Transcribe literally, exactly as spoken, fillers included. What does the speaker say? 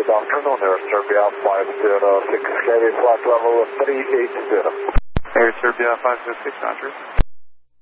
Nocturnal, near Serbia five zero six, carry flight level three eight zero. Air Serbia five zero six, Roger.